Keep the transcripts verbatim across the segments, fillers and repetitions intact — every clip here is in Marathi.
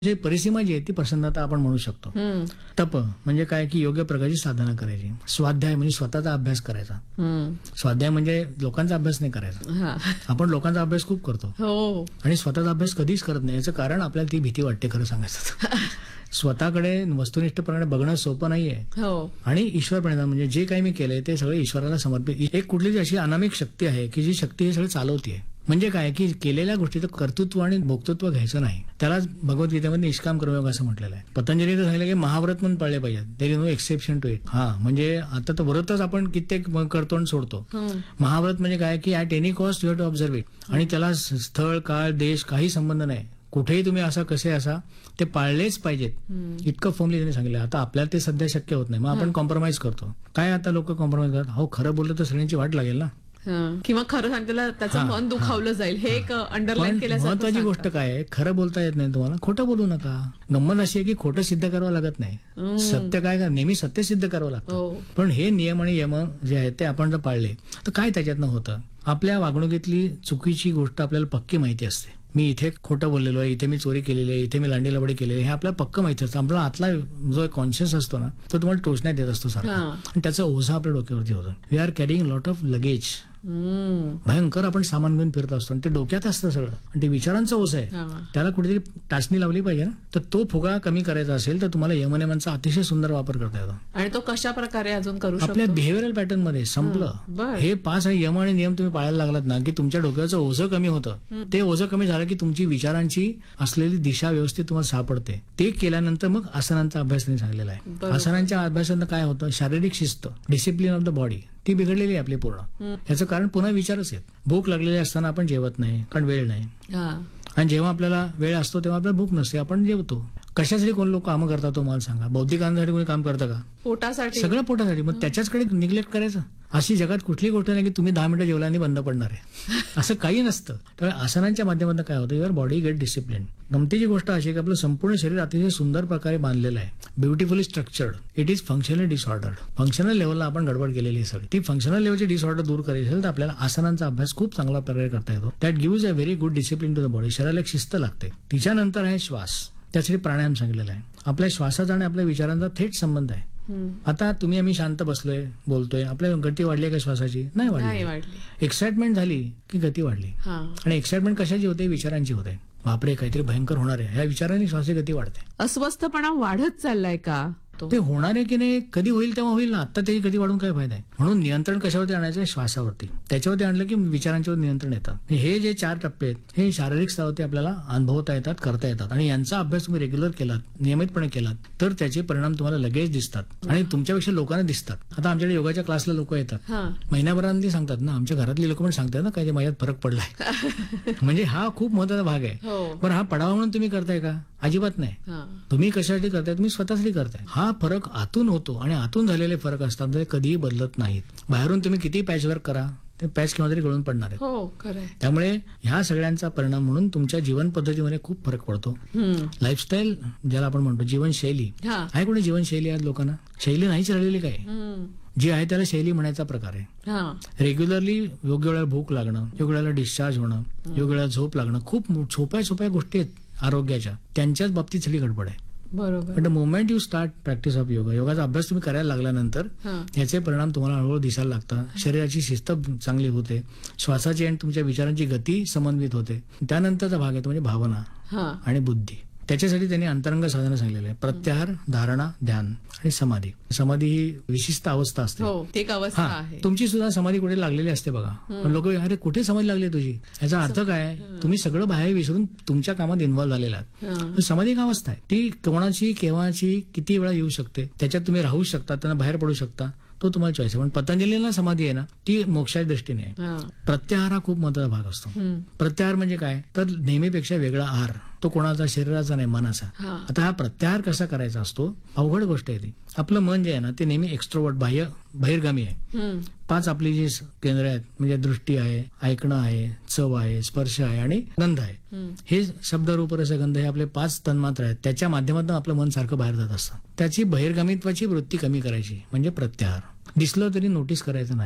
जे परिसीमा जी आहे ती प्रसन्नता आपण म्हणू शकतो. हम्म, तप म्हणजे काय की योग्य प्रकारची साधना करायची. स्वाध्याय म्हणजे स्वतःचा अभ्यास करायचा. हम्म, स्वाध्याय म्हणजे लोकांचा अभ्यास नाही करायचा. हा. आपण लोकांचा अभ्यास खूप करतो हो. आणि स्वतःचा अभ्यास कधीच करत नाही. याचं कारण आपल्याला ती भीती वाटते खरं सांगायचं तर. स्वतःकडे वस्तुनिष्ठपणे बघणं सोपं नाहीये. हो. आणि ईश्वर प्रणिधान म्हणजे जे काही मी केलंय ते सगळं ईश्वराला समर्पित. एक कुठली अशी अनामिक शक्ती आहे की जी शक्ती हे सगळं चालवतीये. म्हणजे काय की केलेल्या गोष्टीचं कर्तृत्व आणि भोक्तृत्व घ्यायचं नाही. त्यालाच भगवद्गीतेमध्ये निष्काम कर्मयोग असं म्हटलेलं आहे. पतंजलीचं सांगितलं की महाव्रत म्हणून पाळले पाहिजेत. There is no exception to it. हा म्हणजे आता तर व्रतच आपण कित्येक करतो आणि सोडतो. हम्म, महाव्रत म्हणजे काय की at any cost you have to observe it. आणि त्याला स्थळ काळ देश काही संबंध नाही. कुठेही तुम्ही असा कसे असा ते पाळलेच पाहिजेत. हम्म. इतकं फॉर्मली त्यांनी सांगितलं. आता आपल्याला ते सध्या शक्य होत नाही. मग आपण कॉम्प्रोमाइज करतो. काय आता लोक कॉम्प्रोमाइज करतात. हो खरं बोललं तर सगळ्यांची वाट लागेल ना. हा. किंवा खरं सांगितलं त्याचं हा, मन दुखावलं जाईल हे एक अंडरलाईन पण केल्यासारखं महत्वाची गोष्ट सांगतात. काय आहे, खरं बोलता येत नाही तुम्हाला, खोटं बोलू नका. गंमत अशी आहे की खोटं सिद्ध करावं लागत नाही. हम्म. सत्य काय का नेहमी सत्य सिद्ध करावं लागतं. हो. पण हे नियम आणि यम जे आहेत ते आपण जर पाळले तर काय त्याच्यातनं होतं. आपल्या वागणुकीतली चुकीची गोष्ट आपल्याला पक्की माहिती असते. मी इथे खोटं बोललेलो आहे, इथे मी चोरी केलेली आहे, इथे मी लांडी लबडी केलेली आहे, हे आपल्याला पक्क माहिती असतं. आपला आतला जो कॉन्शियस असतो ना तो तुम्हाला टोचण्यात येत असतो सारखा. हा. आणि त्याचा ओझा आपल्या डोक्यावरती होतो. We R carrying lot of luggage. हम्म. भयंकर आपण सामान घेऊन फिरत असतो आणि ते डोक्यात असतं सगळं. आणि ते विचारांचं ओझं आहे. हा. त्याला कुठेतरी टाचणी लावली पाहिजे ना. तर तो फुगा कमी करायचा असेल तर तुम्हाला यमनियमांचा अतिशय सुंदर वापर करता येतो. आणि तो कशा प्रकारे अजून करू आपल्या शकतो? बिहेव्हिअरल पॅटर्न मध्ये संपलं. बर. हे पाच आणि यम आणि नियम तुम्ही पाळायला लागलात ना की तुमच्या डोक्याचं ओझं कमी होतं. ते ओझं कमी झालं की तुमची विचारांची असलेली दिशा व्यवस्थित तुम्हाला सापडते. ते केल्यानंतर मग आसनांचा अभ्यास त्यांनी सांगलेला आहे. बरोबर. आसनांच्या अभ्यासानं काय होतं, शारीरिक शिस्त, डिसिप्लिन ऑफ द बॉडी ती बिघडलेली आहे आपली पूर्ण. याचं कारण पुन्हा विचारच आहेत. भूक लागलेली असताना आपण जेवत नाही कारण वेळ नाही. हा. आणि जेव्हा आपल्याला वेळ असतो तेव्हा आपल्याला भूक नसते, आपण जेवतो. कशासाठी कोण लोक कामं करतात तो मला सांगा. बौद्धिक आनंदासाठी कोणी काम करतं का? पोटासाठी. सगळं पोटासाठी. मग त्याच्याचकडे निग्लेक्ट करायचं. अशी जगात कुठली गोष्ट नाही की तुम्ही दहा मिनिटं जेवल्याने बंद पडणार आहे. असं काही नसतं. त्यामुळे आसनांच्या माध्यमातून काय होतं, युअर बॉडी गेट डिसिप्लिन. गमतीची गोष्ट अशी आहे की आपलं संपूर्ण शरीर अतिशय सुंदर प्रकारे बांधलेलं आहे. Beautifully structured. It is functional disorder. Functional लेवलला आपण गडबड केलेली आहे सगळी. ती फंक्शनल लेवलची डिसऑर्डर दूर करायची असेल तर आपल्याला आसनांचा अभ्यास खूप चांगला प्रकारे करता येतो. That gives a very good discipline to the body. शरीराला एक शिस्त लागते. तिच्यानंतर आहे श्वास. त्यासाठी प्राणायाम सांगितलेला आहे. आपल्या श्वासाचा आणि आपल्या विचारांचा थेट संबंध आहे. हम्म. आता तुम्ही आम्ही शांत बसलोय बोलतोय, आपल्या गती वाढली का श्वासाची? नाही नाही वाढली. वाढली. एक्साइटमेंट झाली की गती वाढली. हा. आणि एक्साइटमेंट कशाची होते? विचारांची होते. बापरे काहीतरी भयंकर होणार आहे, ह्या विचारांनी श्वासाची गती वाढते. अस्वस्थपणा वाढत चाललाय का तो? ते होणार आहे की नाही, कधी होईल तेव्हा होईल ना. आता त्याची गती वाढून काय फायदा आहे. म्हणून नियंत्रण कशावरती आणायचं? श्वासावरती. त्याच्यावरती आणलं की विचारांच्यावर नियंत्रण येतं. हे जे चार टप्पे आहेत हे शारीरिक स्तरावरती आपल्याला अनुभवता येतात, करता येतात. आणि यांचा अभ्यास तुम्ही रेग्युलर केलात, नियमितपणे केलात तर त्याचे परिणाम तुम्हाला लगेच दिसतात आणि तुमच्यापेक्षा लोकांना दिसतात. आता आमच्याकडे योगाच्या क्लासला लोक येतात, हा. महिन्याभरांनी सांगतात ना, आमच्या घरातली लोक पण सांगतात ना काय ते माझ्यात फरक पडलाय. म्हणजे हा खूप महत्वाचा भाग आहे. हो. पण हा पडावा म्हणून तुम्ही करताय का? अजिबात नाही. हा. तुम्ही कशासाठी करताय? तुम्ही स्वतःसाठी करताय. हा फरक आतून होतो आणि आतून झालेले फरक असतात ते कधीही बदलत नाहीत. बाहेरून तुम्ही किती पॅचवर्क करा ते पॅच केव्हा तरी गळून पडणार आहे. हो खरंय. त्यामुळे ह्या सगळ्यांचा परिणाम म्हणून तुमच्या जीवन पद्धतीमध्ये खूप फरक पडतो. हम्म. लाईफस्टाईल ज्याला आपण म्हणतो, जीवनशैली हा. आहे. कोणी जीवनशैली आहे लोकांना? शैली नाहीच राहिलेली काय. हम्म. जी आहे त्याला शैली म्हणायचा प्रकार आहे. हा. रेग्युलरली योग्य वेळेला भूक लागणं, योग्य वेळेला डिस्चार्ज होणं, योग्य वेळेला झोप लागणं, खूप सोप्या सोप्या गोष्टी आहेत आरोग्याच्या. त्यांच्याच बाबतीत सगळी गडबड आहे. बरोबर. पण the moment you start practice of yoga, योगाचा अभ्यास तुम्ही करायला लागल्यानंतर हा. याचे परिणाम तुम्हाला हळूहळू दिसायला लागतात. शरीराची शिस्त चांगली होते, श्वासाची आणि तुमच्या विचारांची गती समन्वित होते. त्यानंतरचा भाग येतो म्हणजे भावना हा. आणि बुद्धी. त्याच्यासाठी त्यांनी अंतरंग साधनं सांगलेलं आहे. प्रत्याहार, धारणा, ध्यान आणि समाधी. समाधी ही विशिष्ट अवस्था असते. हो ते एक अवस्था हा, आहे. तुमची सुद्धा समाधी कुठे लागलेली असते बघा. पण लोक अरे कुठे समाधी लागली तुझी? याचा अर्थ काय? तुम्ही सगळं बाहेर विसरून तुमच्या कामात इन्व्हॉल्व्ह झालेला आहात. हा. समाधी एक अवस्था आहे. ती कोणाची, केव्हाची, किती वेळा येऊ शकते. त्याच्यात तुम्ही राहू शकता, त्यांना बाहेर पडू शकता. तो तुम्हाला चॉईस आहे. पण पतंजलीला समाधी आहे ना ती मोक्षाच्या दृष्टीने आहे. हा. प्रत्याहार हा खूप महत्वाचा भाग असतो. हम्म. प्रत्याहार म्हणजे काय तर नेहमीपेक्षा वेगळा आहार. तो कोणाचा? शरीराचा नाही, मनाचा. हा. आता हा प्रत्याहार कसा करायचा असतो? अवघड गोष्ट आहे ती. आपलं मन जे आहे ना ते नेहमी एक्स्ट्रोवर्ट, बाह्य बहिर्गामी आहे. हम्म. पाच आपली जी केंद्र आहेत म्हणजे दृष्टी आहे, ऐकणं आहे, चव आहे, स्पर्श आहे आणि गंध आहे. हम्म. हे शब्द, रूप, रस, गंध हे आपले पाच तन्मात्र आहेत. त्याच्या माध्यमातून आपलं मन सारखं बाहेर जात असतं. त्याची बहिर्गामित्वाची वृत्ती कमी करायची म्हणजे प्रत्याहार. दिसलं तरी नोटीस करायचं नाही.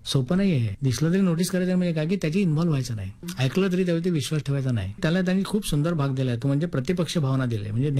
सोपं नाही आहे. दिसलं तरी नोटीस करायचं म्हणजे काय की त्याची इन्व्हॉल्व्ह व्हायचं नाही. ऐकलं तरी त्यावरती विश्वास ठेवायचा नाही. त्याला त्यांनी खूप सुंदर भाग दिलाय तो म्हणजे प्रतिपक्ष भावना दिली म्हणजे